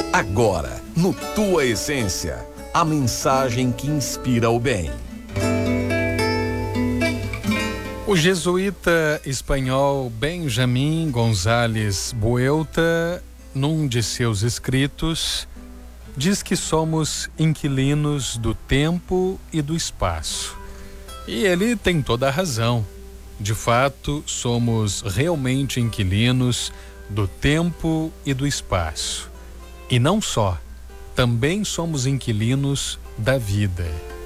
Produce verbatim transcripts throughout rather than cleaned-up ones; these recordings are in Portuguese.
Agora, no Tua Essência, a mensagem que inspira o bem. O jesuíta espanhol Benjamin González Buelta, num de seus escritos, diz que somos inquilinos do tempo e do espaço. E ele tem toda a razão. De fato, somos realmente inquilinos do tempo e do espaço. E não só, também somos inquilinos da vida.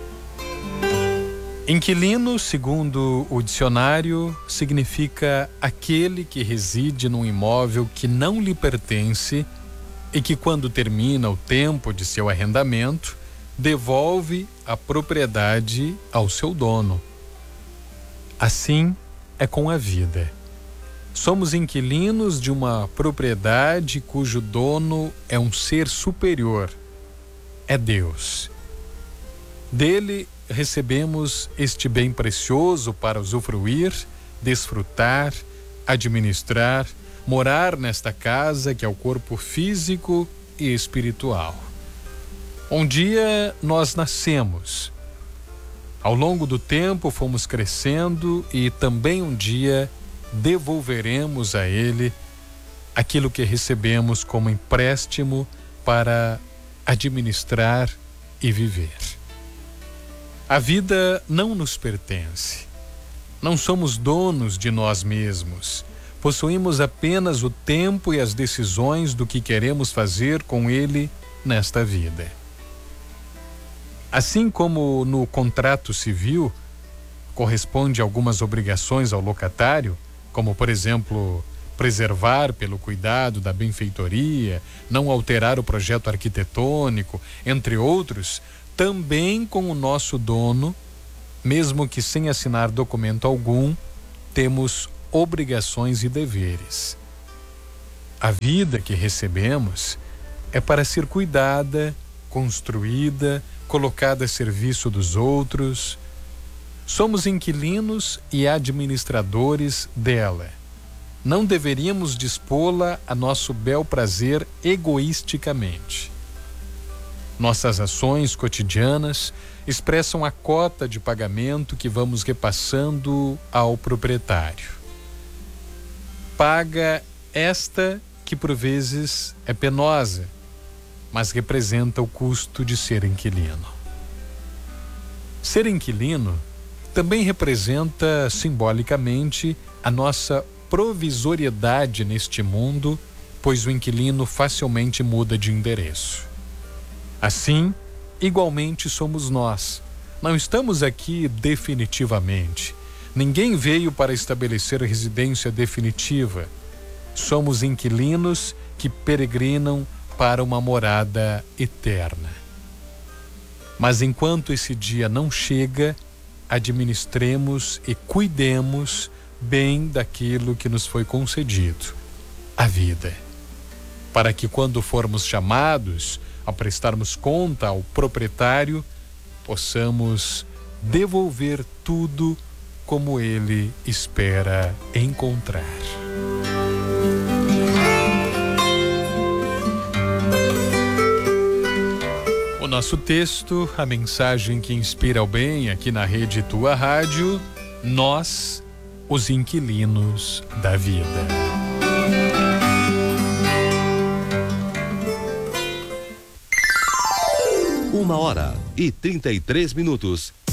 Inquilino, segundo o dicionário, significa aquele que reside num imóvel que não lhe pertence e que, quando termina o tempo de seu arrendamento, devolve a propriedade ao seu dono. Assim é com a vida. Somos inquilinos de uma propriedade cujo dono é um ser superior, é Deus. Dele recebemos este bem precioso para usufruir, desfrutar, administrar, morar nesta casa que é o corpo físico e espiritual. Um dia nós nascemos. Ao longo do tempo fomos crescendo e também um dia devolveremos a ele aquilo que recebemos como empréstimo para administrar e viver. A vida não nos pertence. Não somos donos de nós mesmos. Possuímos apenas o tempo e as decisões do que queremos fazer com ele nesta vida. Assim como no contrato civil corresponde algumas obrigações ao locatário, como, por exemplo, preservar pelo cuidado da benfeitoria, não alterar o projeto arquitetônico, entre outros, também com o nosso dono, mesmo que sem assinar documento algum, temos obrigações e deveres. A vida que recebemos é para ser cuidada, construída, colocada a serviço dos outros. Somos inquilinos e administradores dela. Não deveríamos dispô-la a nosso bel prazer egoisticamente. Nossas ações cotidianas expressam a cota de pagamento que vamos repassando ao proprietário. Paga esta que por vezes é penosa, mas representa o custo de ser inquilino. Ser inquilino também representa simbolicamente a nossa provisoriedade neste mundo, pois o inquilino facilmente muda de endereço. Assim, igualmente somos nós. Não estamos aqui definitivamente. Ninguém veio para estabelecer residência definitiva. Somos inquilinos que peregrinam para uma morada eterna. Mas enquanto esse dia não chega, administremos e cuidemos bem daquilo que nos foi concedido, a vida, para que quando formos chamados a prestarmos conta ao proprietário, possamos devolver tudo como ele espera encontrar. O nosso texto, a mensagem que inspira o bem aqui na Rede Tua Rádio, nós, os inquilinos da vida. Uma hora e trinta e três minutos.